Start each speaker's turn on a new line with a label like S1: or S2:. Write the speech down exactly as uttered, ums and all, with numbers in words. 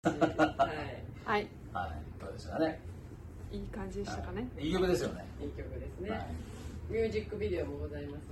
S1: はい
S2: はい
S1: はい、どうでしたかね。
S2: いい感じでしたかね。
S1: いい曲ですよね。
S3: いい曲ですね、
S1: はい、
S3: ミュージックビデオもございます